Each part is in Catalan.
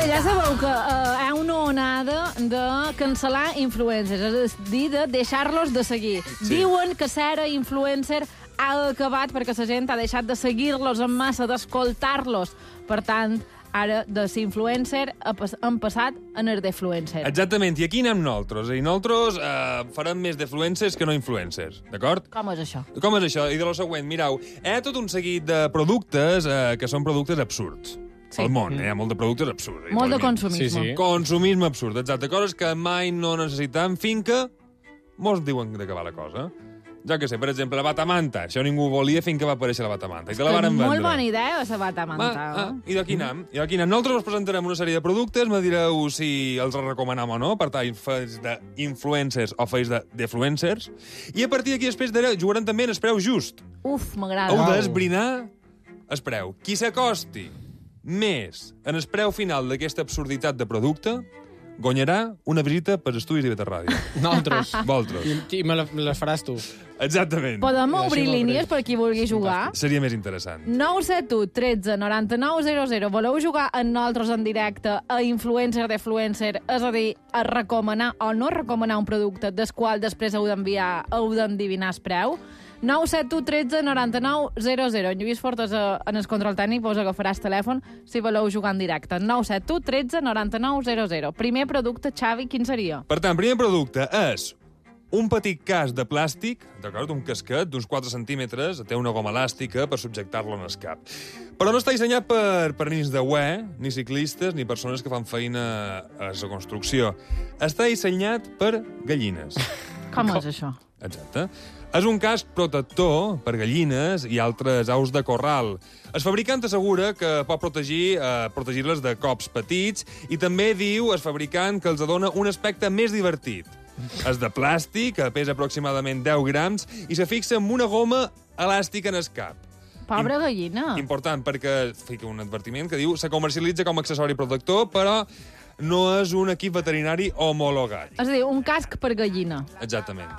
Bé, ja sabeu que hi ha una onada de cancel·lar influencers, és a dir, de deixar-los de seguir. Sí. Diuen que ser influencer ha acabat perquè la gent ha deixat de seguir-los en massa, d'escoltar-los. Per tant, ara de ser influencer han passat a ser defluencer. Exactament, i aquí anem nosaltres. I nosaltres farem més defluencers que no influencers, d'acord? Com és això? Com és això? I de lo següent, mireu, hi ha tot un seguit de productes que són productes absurds. Sí. Al món, hi ha molt de productes absurds. Molt de igualment. consumisme. Sí, sí. Consumisme absurd, exacte. Coses que mai no necessitem fins que mos diuen d'acabar la cosa. Jo què sé, per exemple, la batamanta. Això ningú volia fins que va aparèixer la batamanta. I que la varen vendre. Molt bona idea, la batamanta. I d'aquí anem. Nosaltres us presentarem una sèrie de productes, me direu si els recomanam o no, per tant, feis d'influencers o feis de defluencers. I a partir d'aquí, després jugarem també en el preu just. Uf, m'agrada. Heu d'esbrinar el preu. Qui s'acosti més en el preu final d'aquesta absurditat de producte guanyarà una visita per Estudis IB Ràdio. Nosaltres. Vosaltres. I me les faràs tu. Exactament. Podem obrir Deixem línies obrir. per qui vulgui jugar? Seria més interessant. 971 13 99 00. Voleu jugar amb nosaltres en directe a influencer defluencer, és a dir, a recomanar o no recomanar un producte del qual després heu d'endevinar el preu? 971 13 99 00. En Lluís Fortes en el control tècnic vos agafaràs telèfon si voleu jugar en directe. 971 13 99 00. Primer producte, Xavi, quin seria? Per tant, primer producte és un petit casc de plàstic, d'acord, un casquet d'uns 4 centímetres, té una goma elàstica per subjectar-lo en el cap. Però no està dissenyat per nins de ué, ni ciclistes, ni persones que fan feina a la construcció. Està dissenyat per gallines. Com és això? Exacte. És un casc protector per gallines i altres aus de corral. El fabricant assegura que pot protegir-les de cops petits i també diu el fabricant que els dona un aspecte més divertit. És de plàstic, que pesa aproximadament 10 grams i se fixa amb una goma elàstica en el cap. Pobra gallina. Important, perquè fica un advertiment que diu se comercialitza com a accessori protector, però no és un equip veterinari homologat. És a dir, un casc per gallina. Exactament.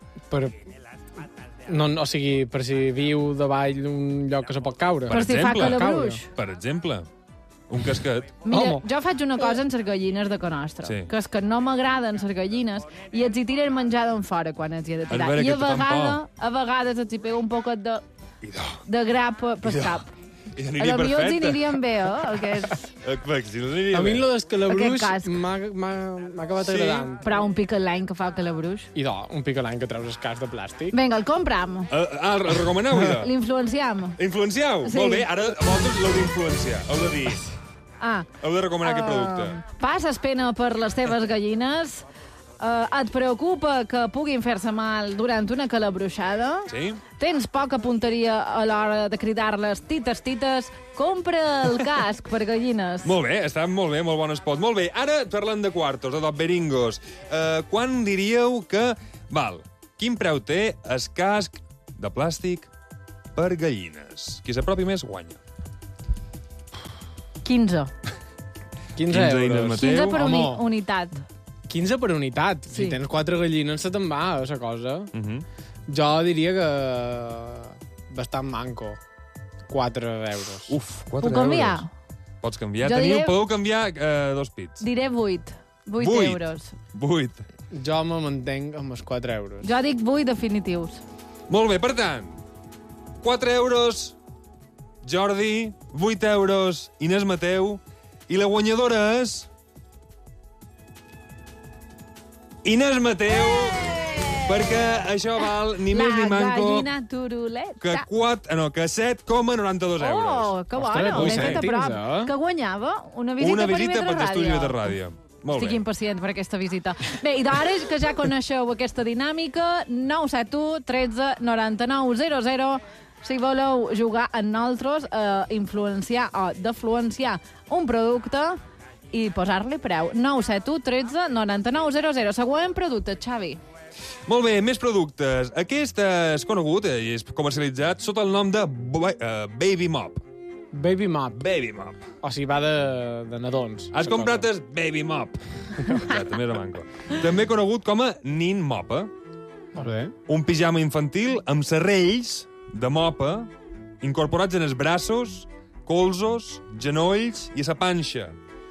O sigui, per si viu davall d'un lloc que se pot caure. Per si fa calabruix. Per exemple, un casquet. Mira, Home. jo faig una cosa amb les gallines de ca nostra, Sí. que és que no m'agraden les gallines i els hi tiren menjar d'en fora quan els hi he de tirar. veure I que te fan a vegades els hi pega un poquet Idò. de gra pel cap. I A aniria la millor els hi perfecte. anirien bé, Aquests... Si no aniria A mi bé. lo d'escalabruix Aquest casc. m'ha acabat Sí. agradant. Però un pic l'any que fa calabruix. I un pic a l'any que treus el casc de plàstic. Vinga, el compram. El recomaneu, idò? L'influenciam. Influencieu? Sí. Molt bé, ara vosaltres l'heu d'influenciar. Heu de dir, heu de recomanar aquest producte. Passes pena per les teves gallines, et preocupa que puguin fer-se mal durant una calabruixada, Sí? tens poca punteria a l'hora de cridar-les tites, tites, compra el casc per gallines. Molt bé, està molt bé, molt bon espot. Molt bé, ara parlem de quartos, de beringos. Quan diríeu que... Val, quin preu té el casc de plàstic per gallines? Qui s'apropi més, guanya. 15. 15 Inés euros. Mateu. 15 per Home. unitat. 15 per unitat. Sí. Si tens 4 gallines, se te'n va, la cosa. Jo diria que bastant manco. 4 euros. Uf, 4 Puc canviar? euros. Pots canviar. Jo diré- Podeu canviar 2 pits. Diré 8. 8 Vuit. euros. 8. Jo me mantenc amb els 4 euros. Jo dic 8 definitius. Molt bé, per tant, 4 euros, Jordi, 8 euros, Inés Mateu, i la guanyadora és... Inés Mateu, perquè això val ni més ni manco gallina turuleta. que 7,92 euros. Oh, que Ostres, bona, vull l'he fet a cèntims, prop. eh? Que guanyava? Una visita Una per visita per Ivetra l'estudi Ràdio. de ràdio. Molt Estic bé. impacient per aquesta visita. Bé, i d'ara que ja coneixeu aquesta dinàmica, 971 13 99 00, si voleu jugar amb nosaltres a influenciar o defluenciar un producte i posar-li preu. 971 13 99 00. Següent producte, Xavi. Molt bé, més productes. Aquest és conegut i és comercialitzat sota el nom de Baby Mop. Baby Mop. Baby Mop. O sigui, va de nadons. Has comprat el Baby Mop. Exacte, més a manco. També conegut com a Nin Mopa. Molt bé. Un pijama infantil amb serrells de mopa incorporats en els braços, colzos, genolls i a la panxa.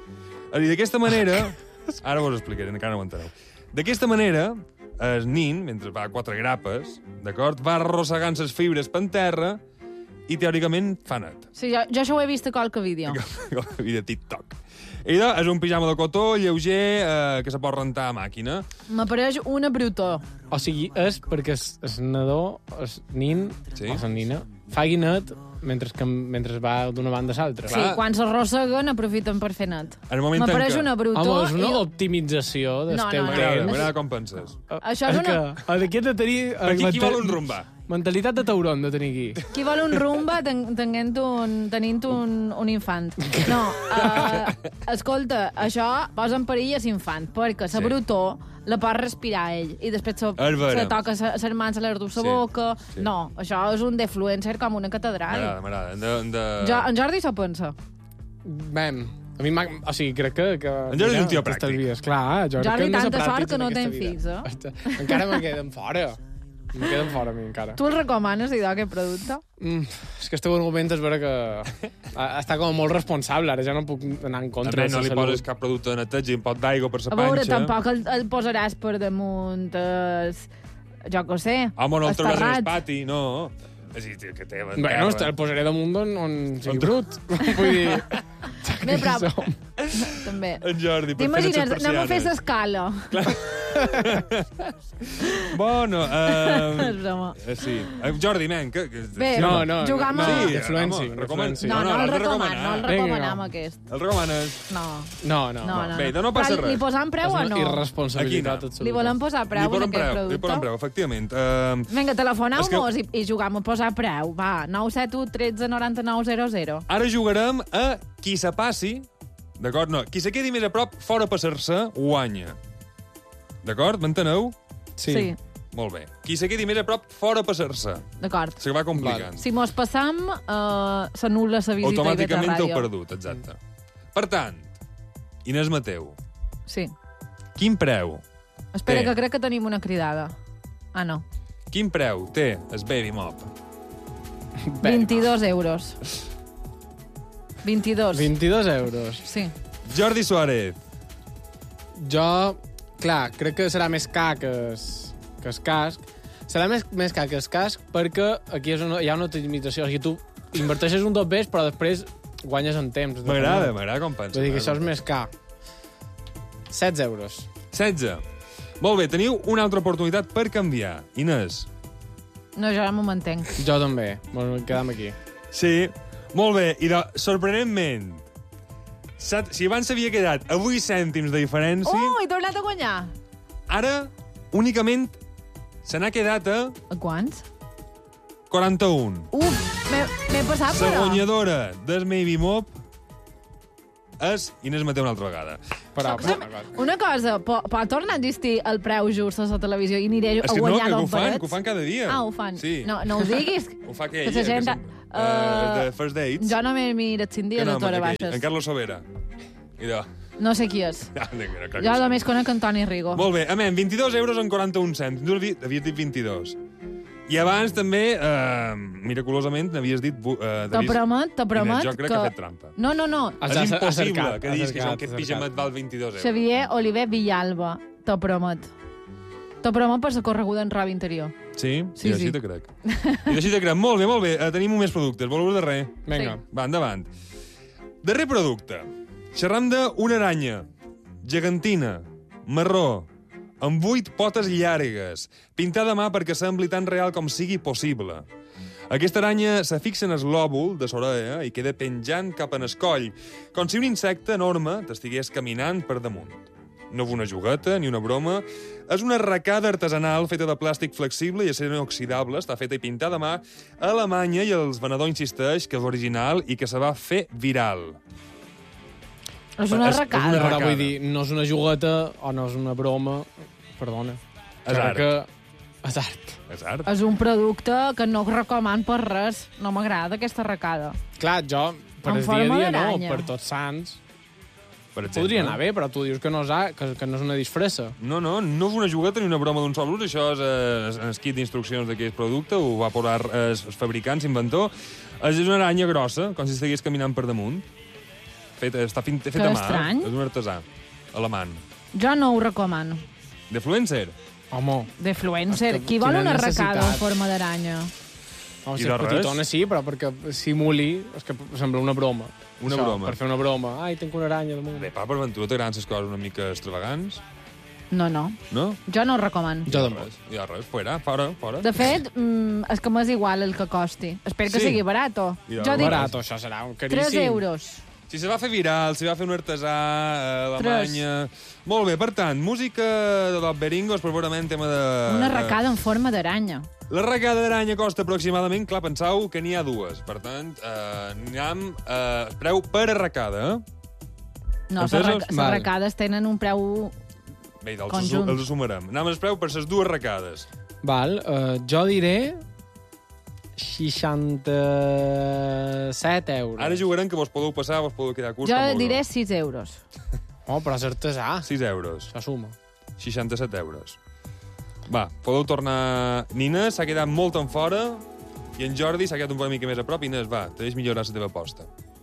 I d'aquesta manera... Ara vos ho explicaré, encara no ho enteneu. D'aquesta manera, el nin, mentre va a 4 grapes, d'acord, va arrossegant les fibres per terra i teòricament fa net. Sí, jo això ho he vist a qualque vídeo. Vídeo TikTok. I és un pijama de cotó lleuger que se pot rentar a màquina. M'apareix una brutó. O sigui, és perquè el nadó, el nin, Sí. o la nina, faci net mentre va d'una banda a l'altra. Sí, quan s'arrosseguen aprofiten per fer net. En el moment en M'apareix què... una brutó. Home, és una i- optimització del No, teu no, no. temps. M'agrada com penses. Això és una... Aquí he de tenir... Per aquí vol un rumba? Mentalitat de tauron de tenir aquí. Qui vol un rumba tenint un infant. No, escolta, això posa en perill a l'infant, perquè la Sí. brutó la pot respirar ell i després se toca les mans a la Sí, boca. sí. No, això és un defluencer com una catedral. M'agrada. En Jordi s'ho pensa. Bem, a mi o sigui, crec que En Jordi és un tio pràctic. t'estalvies. Clar, Jordi, tanta sort que no ten fills, Encara me queden fora. Me queden fora, a mi, encara. Tu el recomanes, idò, aquest producte? És que el teu argument és vera que està com molt responsable. Ara ja no puc anar en contra També de no la li salut. poses cap producte de neteja i un pot d'aigua per la A veure, panxa. tampoc el posaràs per damunt jo què sé, Home, no el trobaràs en el terrat. pati, no. És a dir, que té la Bueno, terra. el posaré damunt on sigui brut. Vull dir... Bé, però... Qui som? També. En Jordi, per fer T'imagines, les anem a fer persianes. l'escala. Bueno, És broma. sí. Jordi, men, que... Bé, No, jugar amb... no, Sí, defluenci, home, defluenci. No, no, l'has el de recoman, recomanar. no el Vinga. recomanam, aquest. El recomanes? No. No. Bé, no passa Però res. Li posam preu o És no? una irresponsabilitat Aquí no. absoluta. Li volem posar preu Li en posen aquest preu, producte? li posen preu, efectivament. Vinga, telefoneu-nos És i jugam a posar preu. Va, 971 13 99 00. Ara jugarem a qui se passi, d'acord? No, qui se quedi més a prop, fora passar-se, guanya. D'acord? M'enteneu? Sí. Molt bé. Qui se quedi més a prop, fora passar-se. D'acord. Se va complicant. Si mos passam, s'anul·la la visita a Ibeta Automàticament t'heu Ràdio. perdut, exacte. Per tant, Inés Mateu, Sí. quin preu? Espera, Té. que crec que tenim una cridada. Ah, no. Quin preu té el Baby Mop? 22 euros. 22. 22 euros. Sí. Jordi Suárez. Jo, clar, crec que serà més car que el casc. Serà més car que el casc perquè aquí hi ha una optimització. O sigui, tu inverteixes un 2 bes, però després guanyes en temps. M'agrada com pensa. Vull dir que això és més car. 16 euros. 16. Molt bé, teniu una altra oportunitat per canviar. Inés. No, jo ara m'ho mantenc. Jo també. Bueno, quedam aquí. Sí, molt bé. I sorprenentment, si abans s'havia quedat a 8 cèntims de diferència, He tornat a guanyar. ara únicament se n'ha quedat a A quants? 41. M'he passat, La però. guanyadora del Baby Mop és Inés Mateu una altra vegada. Però, Una cosa, pot tornar a existir el preu just a la televisió i aniré És a que no, guanyar que ho dos fan, barrets? que ho fan cada dia. Ah, ho fan. Sí. No ho diguis. Ho fa Que aquell, la gent... de First Dates. Jo no m'he mirat 5 dies a Tora Baixes. En Carlos Sobera. Idò. No sé qui és. Jo Jo només conec Antoni Rigo. Molt bé, amén, 22 euros en 41 cèntims. Tu havies dit 22. I abans també, miraculosament, n'havies dit... Te promet Jo crec que ha fet trampa. No. Has És impossible acercat, que diguis que acercat, aquest acercat. pijamet val 22 euros. Xavier Oliver Villalba, te promet. Te promet per la correguda en roba interior. Sí? Sí, I així sí. te crec. I així te crec. Molt bé, molt bé. Tenim més productes. Voleu de res? Vinga. Sí. Va, endavant. Darrer producte. Xerram d'una aranya gegantina, marró, amb 8 potes llargues, pintada a mà perquè sembli tan real com sigui possible. Aquesta aranya se fixa en el lòbul de l'orella i queda penjant cap en el coll, com si un insecte enorme t'estigués caminant per damunt. No és una jugueta ni una broma, és una arracada artesanal feta de plàstic flexible i acer inoxidable, està feta i pintada a mà a Alemanya i el venedor insisteix que és original i que se va fer viral. És una És una arracada. Però arracada. vull dir, no és una jugueta o no és una broma. Perdona. És art. Que... És art. És art. És un producte que no recoman per res. No m'agrada aquesta arracada. Clar, jo, per En el dia a forma dia, no, d'aranya. per tots sants, Per exemple. podria anar bé, però tu dius que no és, que no és una disfressa. No és una jugueta ni una broma d'un sol ús, això és el kit d'instruccions d'aquest producte, ho va posar el fabricant, l'inventor. És una aranya grossa, com si estigués caminant per damunt. Està fet Que a mà. estrany. És un artesà alemany. Jo no ho recomano. Defluencer. Home, Defluencer. És que Qui vol quina una arracada en necessitat. forma d'aranya? no, I si de és res? petitona sí, però perquè simuli, és que sembla una broma. Una broma. Per fer una broma. Ai, tinc una aranya damunt. Bé, pa, per ventura t'agraden les coses una mica extravagants, No. no? Jo no ho recomano. Jo tampoc. Ja res, fora. De fet, és que m'és igual el que costi. Espero que Sí. sigui barato. Ja, Jo dic Barat, això serà un 3 caríssim. euros. Si se va fer viral, si va fer un artesà a Alemanya... Molt bé, per tant, música de Dot Beringos, però segurament tema de... Una arracada en forma d'aranya. La arracada d'aranya costa aproximadament, clar, penseu que n'hi ha dues. Per tant, n'hi ha preu per arracada. No, les Entesos? Vale. arracades tenen un preu... Bé, Conjunt. els sumarem. Anem al preu per les dues arracades. Val, jo diré 67 euros. Ara jugarem que vos podeu passar, vos podeu quedar curts. Jo com diré vulgueu. 6 euros. Oh, però és artesà. 6 euros. Això suma. 67 euros. Va, podeu tornar... Nina s'ha quedat molt en fora i en Jordi s'ha quedat una mica més a prop. Inés, va, t'has millorar la teva aposta.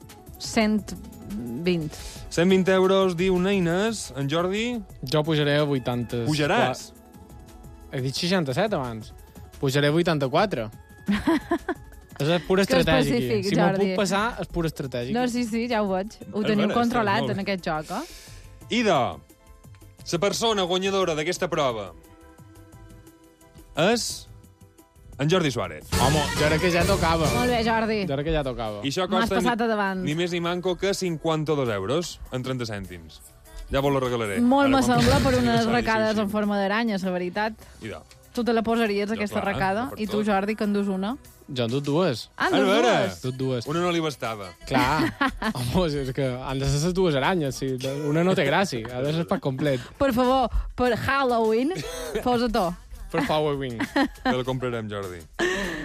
120. 120 euros, diu una Inés. En Jordi, Jo pujaré a 80. pujaràs. He dit 67 abans. Pujaré a 84. És pur estratègic. específic, Si m'ho Jordi. puc passar, és pur estratègic. No, sí, ja ho veig. Ho És teniu vera, controlat molt bé. en aquest joc, eh? Idò, la persona guanyadora d'aquesta prova és en Jordi Suárez. Home, jo crec que ja tocava. Molt bé, Jordi. Jo crec que ja tocava. I això M'has costa passat a davant. ni més ni manco que 52 euros en 30 cèntims. Ja vos la regalaré. Molt Ara, me quan sembla faci per unes aniversari, arracades sí, en forma d'aranya, la veritat. Idò. Tu te la posaries, aquesta clar, arracada? per I tu, tot. Jordi, que en dus una? Jo en dut dues. Ah, en A dus veure. dues? Dut dues. Una no li bastava. Clar. Home, és que han de ser les dues aranyes. Sí. Una no té gràcia. Ha de ser per complet. Per favor, per Halloween, posa-t'ho. Per Halloween. Que la comprarem, Jordi.